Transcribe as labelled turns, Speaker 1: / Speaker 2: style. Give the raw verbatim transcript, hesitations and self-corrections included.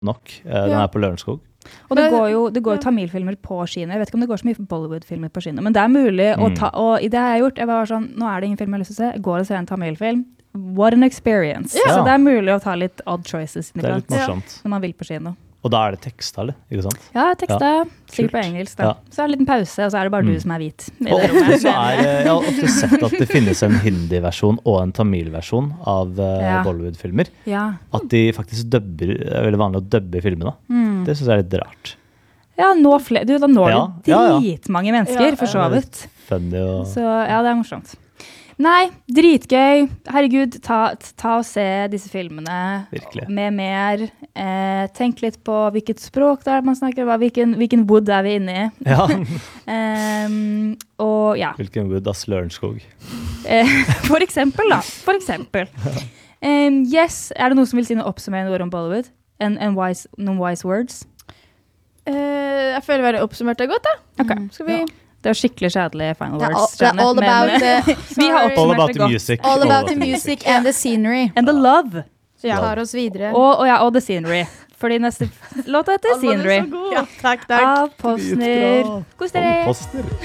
Speaker 1: nok. Den
Speaker 2: Ja.
Speaker 1: er på Lørenskog.
Speaker 3: Og det går jo, det går jo tamilfilmer på kino. Jeg vet ikke om det går så mye Bollywood-filmer på kino, men det er mulig å ta, og i det har jeg gjort, jeg var sånn, nå er det ingen film jeg har lyst til å se, jeg går og ser en tamilfilm. What an experience.
Speaker 1: Ja.
Speaker 3: Så det er mulig å ta litt odd choices
Speaker 1: Det er litt morsomt.
Speaker 3: når man vil på kino.
Speaker 1: Og da er det tekst, eller? Ikke sant?
Speaker 3: Ja, teksta, sikkert på
Speaker 1: Kult.
Speaker 3: engelsk da.
Speaker 1: Ja.
Speaker 3: Så er det en liten pause, og så er det bare
Speaker 1: Mm.
Speaker 3: du som er hvit. i det
Speaker 1: Og ofte
Speaker 3: rommet.
Speaker 1: så er, jeg har ofte sett at det finnes en hindi-versjon og en tamil-versjon av uh,
Speaker 3: Ja.
Speaker 1: Bollywood-filmer.
Speaker 3: Ja.
Speaker 1: At de faktisk dubber, det er veldig vanlig å dubbe filmene.
Speaker 3: Mm.
Speaker 1: Det synes jeg er litt rart.
Speaker 3: Ja, nå fle- du, da når
Speaker 1: Ja,
Speaker 3: det
Speaker 1: ja, ja.
Speaker 3: dritmange mennesker,
Speaker 2: Ja,
Speaker 3: for så
Speaker 1: Det er
Speaker 3: vidt.
Speaker 1: litt funny og...
Speaker 3: Så ja, det er morsomt. Nei, dritgøy. Herregud, ta, ta og se disse filmene
Speaker 1: Virkelig.
Speaker 3: med mer. Eh, tenk litt på hvilket språk det er man snakker om, hvilken, hvilken wood er vi inne i.
Speaker 1: Ja,
Speaker 3: Ehm, og ja,
Speaker 1: hvilken wood, ass, Lørenskog.
Speaker 3: eh, for eksempel da, for eksempel. Ehm, yes, er det noen som vil si noe oppsummerende ord om Bollywood? En, en wise, noen wise words?
Speaker 2: Eh, jeg føler vi har oppsummert det godt, da.
Speaker 3: Ok,
Speaker 2: Skal vi...
Speaker 3: det var skikkelig kjedelig final
Speaker 4: Det er all,
Speaker 3: words.
Speaker 4: det er all
Speaker 3: men-
Speaker 4: about the,
Speaker 3: Vi har
Speaker 4: sorry.
Speaker 3: oppsummert
Speaker 1: All about
Speaker 3: det
Speaker 1: the
Speaker 3: godt.
Speaker 1: music.
Speaker 4: all about the music and the scenery.
Speaker 3: And the love.
Speaker 4: Så jeg tar oss videre.
Speaker 3: Og, og ja, og the scenery. Fordi neste låt heter Scenery.
Speaker 2: Ja, takk, takk.
Speaker 3: Av Postner. Kos dere!
Speaker 1: Poster.